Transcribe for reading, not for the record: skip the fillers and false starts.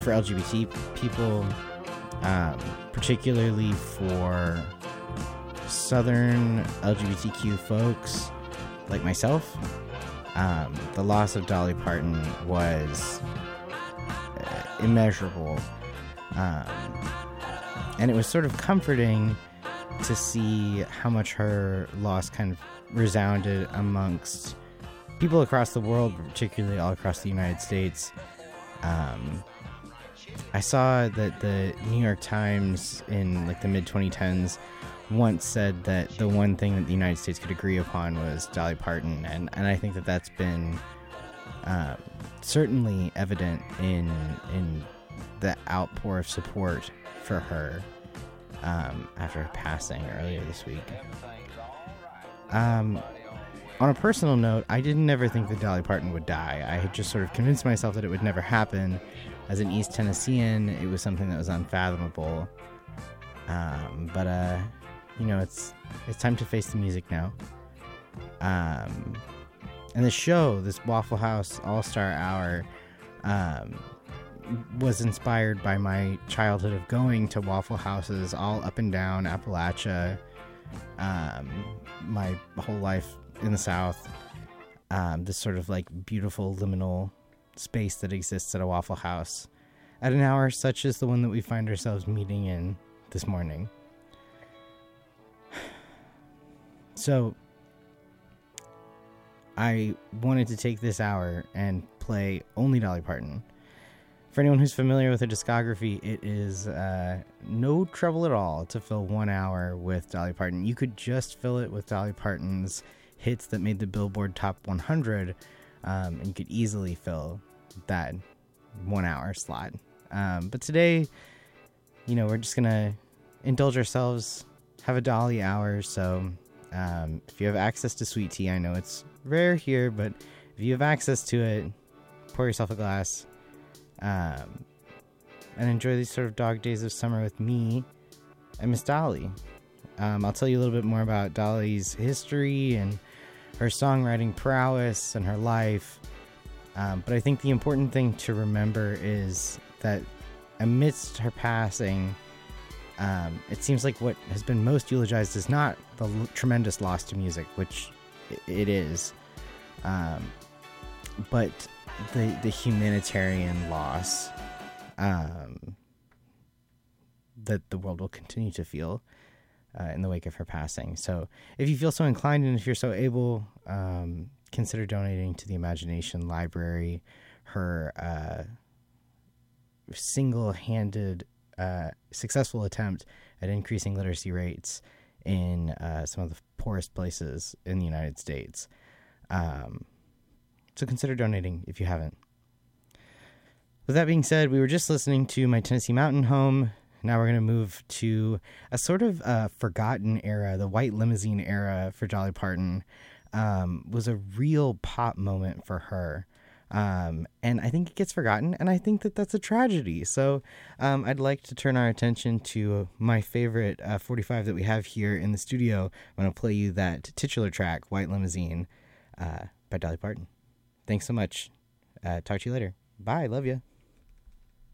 for LGBT people, particularly for Southern LGBTQ folks like myself. The loss of Dolly Parton was immeasurable. And it was sort of comforting to see how much her loss kind of resounded amongst people across the world, particularly all across the United States. I saw that the New York Times in like the mid-2010s once said that the one thing that the United States could agree upon was Dolly Parton, and I think that that's been certainly evident in the outpour of support for her after her passing earlier this week. On a personal note, I didn't ever think that Dolly Parton would die. I had just sort of convinced myself that it would never happen. As an East Tennessean, it was something that was unfathomable. But it's time to face the music now. And the show, this Waffle House All-Star Hour, was inspired by my childhood of going to Waffle Houses all up and down Appalachia, my whole life in the South. This sort of like beautiful liminal space that exists at a Waffle House at an hour such as the one that we find ourselves meeting in this morning. So I wanted to take this hour and play only Dolly Parton. For anyone who's familiar with her discography, it is no trouble at all to fill 1 hour with Dolly Parton. You could just fill it with Dolly Parton's hits that made the Billboard Top 100, and you could easily fill that 1 hour slot. But today, we're just going to indulge ourselves, have a Dolly hour. So if you have access to sweet tea, I know it's rare here, but if you have access to it, pour yourself a glass and enjoy these sort of dog days of summer with me and Miss Dolly. I'll tell you a little bit more about Dolly's history and her songwriting prowess and her life. But I think the important thing to remember is that amidst her passing, it seems like what has been most eulogized is not the tremendous loss to music, which it is, but the humanitarian loss that the world will continue to feel in the wake of her passing. So if you feel so inclined and if you're so able, consider donating to the Imagination Library. Her single-handed successful attempt at increasing literacy rates in some of the poorest places in the United States. So consider donating if you haven't. With that being said, we were just listening to My Tennessee Mountain Home. Now we're going to move to a sort of forgotten era. The white limousine era for Dolly Parton was a real pop moment for her. And I think it gets forgotten, and I think that that's a tragedy. So I'd like to turn our attention to my favorite 45 that we have here in the studio. I'm going to play you that titular track, White Limousine, by Dolly Parton. Thanks so much. Talk to you later. Bye. Love you.